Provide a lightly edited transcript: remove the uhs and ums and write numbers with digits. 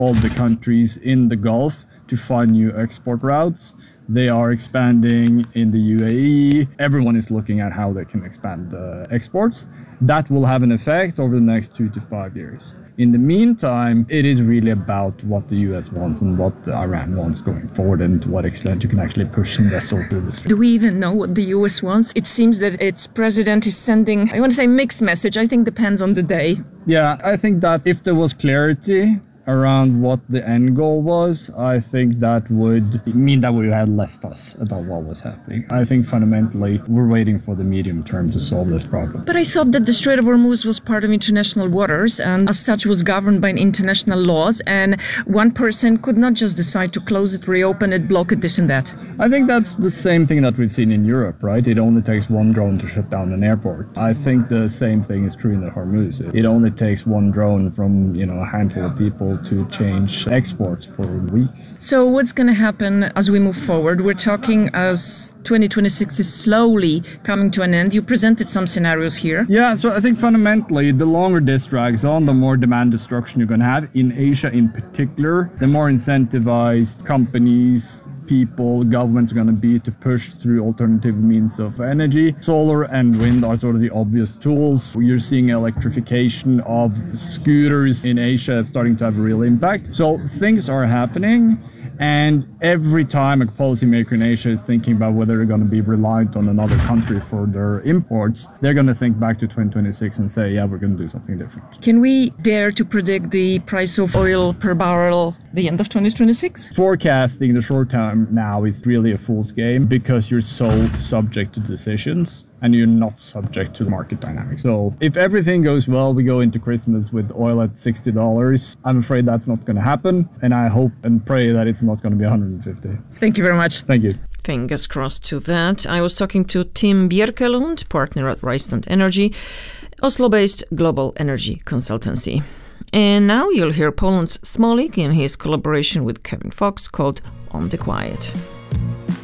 all the countries in the Gulf to find new export routes. They are expanding in the UAE. Everyone is looking at how they can expand exports. That will have an effect over the next 2 to 5 years. In the meantime, it is really about what the US wants and what Iran wants going forward, and to what extent you can actually push some vessels through the Strait. Do we even know what the US wants? It seems that its president is sending, I want to say mixed message. I think depends on the day. Yeah, I think that if there was clarity around what the end goal was, I think that would mean that we had less fuss about what was happening. I think fundamentally we're waiting for the medium term to solve this problem. But I thought that the Strait of Hormuz was part of international waters and as such was governed by international laws, and one person could not just decide to close it, reopen it, block it, this and that. I think that's the same thing that we've seen in Europe, right? It only takes one drone to shut down an airport. I think the same thing is true in the Hormuz. It only takes one drone from, a handful of people to change exports for weeks. So what's going to happen as we move forward? We're talking as 2026 is slowly coming to an end. You presented some scenarios here. Yeah, so I think fundamentally, the longer this drags on, the more demand destruction you're going to have. In Asia in particular, the more incentivized companies, people, governments are going to be to push through alternative means of energy. Solar and wind are sort of the obvious tools. You're seeing electrification of scooters in Asia starting to have a real impact. So things are happening. And every time a policymaker in Asia is thinking about whether they're going to be reliant on another country for their imports, they're going to think back to 2026 and say, yeah, we're going to do something different. Can we dare to predict the price of oil per barrel the end of 2026? Forecasting the short term now is really a fool's game because you're so subject to decisions and you're not subject to the market dynamics. So if everything goes well, we go into Christmas with oil at $60. I'm afraid that's not going to happen. And I hope and pray that it's not going to be 150. Thank you very much. Thank you. Fingers crossed to that. I was talking to Tim Bjerkelund, partner at Rystad Energy, Oslo-based global energy consultancy. And now you'll hear Poland's Smolik in his collaboration with Kevin Fox called On the Quiet.